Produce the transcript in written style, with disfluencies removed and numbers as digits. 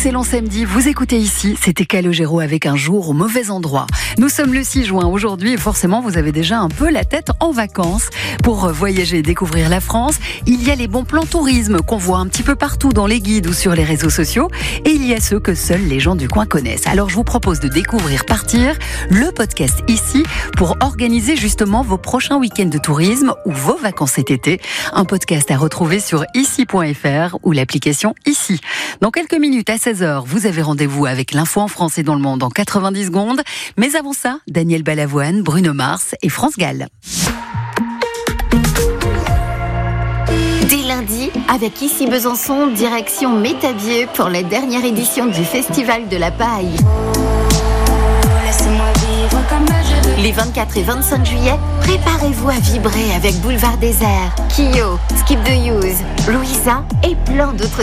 excellent samedi, vous écoutez ici, c'était Calogero avec un jour au mauvais endroit. Nous sommes le 6 juin aujourd'hui et forcément vous avez déjà un peu la tête en vacances. Pour voyager et découvrir la France, il y a les bons plans tourisme qu'on voit un petit peu partout dans les guides ou sur les réseaux sociaux et il y a ceux que seuls les gens du coin connaissent. Alors je vous propose de découvrir Partir, le podcast ici pour organiser justement vos prochains week-ends de tourisme ou vos vacances cet été. Un podcast à retrouver sur ici.fr ou l'application Ici. Dans quelques minutes à 16h, vous avez rendez-vous avec l'info en France et dans le monde en 90 secondes. Mais avant ça, Daniel Balavoine, Bruno Mars et France Gall. Dès lundi, avec Ici Besançon, direction Métabier pour la dernière édition du Festival de la Paille. Les 24 et 25 juillet, préparez-vous à vibrer avec Boulevard Désert, Kyo, Skip the Use, Louisa et plein d'autres